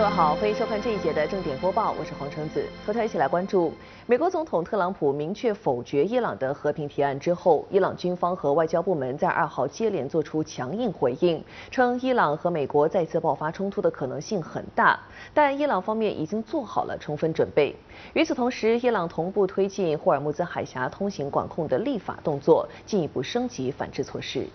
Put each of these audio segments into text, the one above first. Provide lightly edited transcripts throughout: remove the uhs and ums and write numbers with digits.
各位好，欢迎收看这一节的正点播报，我是黄橙子。头条一起来关注，美国总统特朗普明确否决伊朗的和平提案之后，伊朗军方和外交部门在2号接连做出强硬回应，称伊朗和美国再次爆发冲突的可能性很大，但伊朗方面已经做好了充分准备。与此同时，伊朗同步推进霍尔木兹海峡通行管控的立法动作，进一步升级反制措施。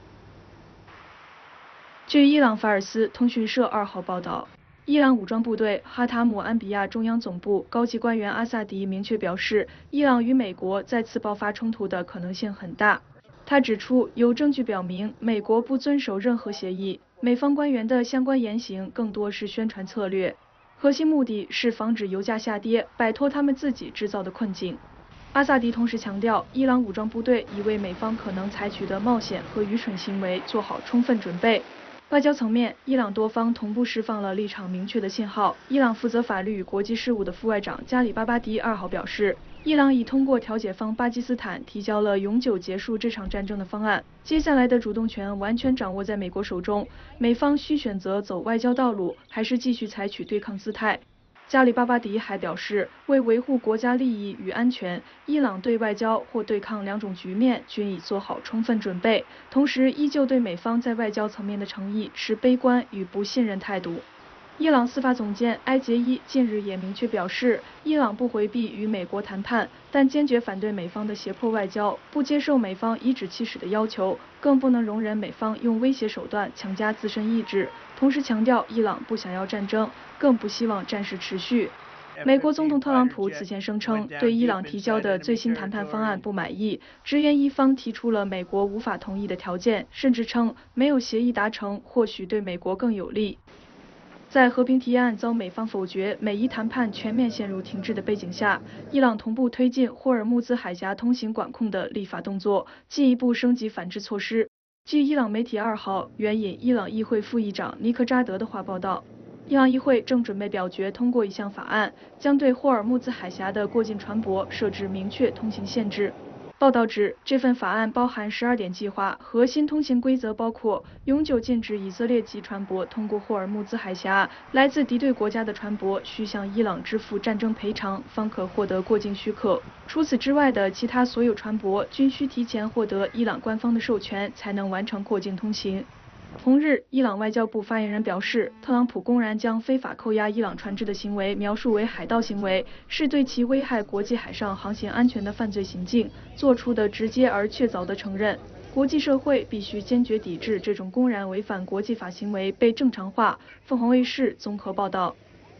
据伊朗法尔斯通讯社2号报道，伊朗武装部队哈塔姆安比亚中央总部高级官员阿萨迪明确表示，伊朗与美国再次爆发冲突的可能性很大。他指出，有证据表明美国不遵守任何协议，美方官员的相关言行更多是宣传策略，核心目的是防止油价下跌，摆脱他们自己制造的困境。阿萨迪同时强调，伊朗武装部队已为美方可能采取的冒险和愚蠢行为做好充分准备。外交层面，伊朗多方同步释放了立场明确的信号。伊朗负责法律与国际事务的副外长加里巴巴迪2号表示，伊朗已通过调解方巴基斯坦提交了永久结束这场战争的方案，接下来的主动权完全掌握在美国手中，美方需选择走外交道路，还是继续采取对抗姿态。加里巴巴迪还表示，为维护国家利益与安全，伊朗对外交或对抗两种局面均已做好充分准备，同时依旧对美方在外交层面的诚意持悲观与不信任态度。伊朗司法总监埃杰伊近日也明确表示，伊朗不回避与美国谈判，但坚决反对美方的胁迫外交，不接受美方颐指气使的要求，更不能容忍美方用威胁手段强加自身意志。同时强调，伊朗不想要战争，更不希望战事持续。美国总统特朗普此前声称，对伊朗提交的最新谈判方案不满意，直言伊方提出了美国无法同意的条件，甚至称没有协议达成，或许对美国更有利。在和平提案遭美方否决，美伊谈判全面陷入停滞的背景下，伊朗同步推进霍尔木兹海峡通行管控的立法动作，进一步升级反制措施。据伊朗媒体2号援引伊朗议会副议长尼克扎德的话报道，伊朗议会正准备表决通过一项法案，将对霍尔木兹海峡的过境船舶设置明确通行限制。报道指，这份法案包含12点计划，核心通行规则包括永久禁止以色列籍船舶通过霍尔木兹海峡，来自敌对国家的船舶需向伊朗支付战争赔偿，方可获得过境许可。除此之外的其他所有船舶均需提前获得伊朗官方的授权，才能完成过境通行。同日，伊朗外交部发言人表示，特朗普公然将非法扣押伊朗船只的行为描述为海盗行为，是对其危害国际海上航行安全的犯罪行径做出的直接而确凿的承认。国际社会必须坚决抵制这种公然违反国际法行为被正常化。凤凰卫视综合报道。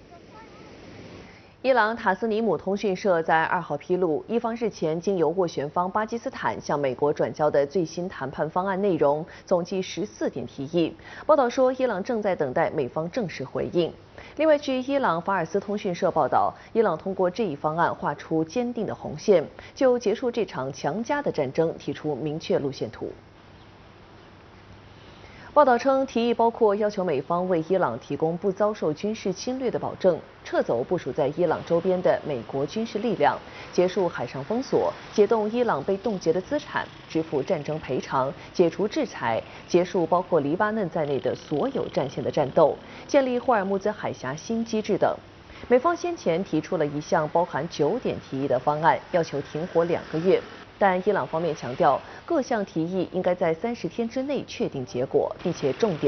伊朗塔斯尼姆通讯社在2号披露，伊方日前经由斡旋方巴基斯坦向美国转交的最新谈判方案内容，总计14点提议。报道说，伊朗正在等待美方正式回应。另外，据伊朗法尔斯通讯社报道，伊朗通过这一方案画出坚定的红线，就结束这场强加的战争提出明确路线图。报道称，提议包括要求美方为伊朗提供不遭受军事侵略的保证，撤走部署在伊朗周边的美国军事力量，结束海上封锁，解冻伊朗被冻结的资产，支付战争赔偿，解除制裁，结束包括黎巴嫩在内的所有战线的战斗，建立霍尔木兹海峡新机制等。美方先前提出了一项包含9点提议的方案，要求停火2个月。但伊朗方面强调，各项提议应该在30天之内确定结果，并且重点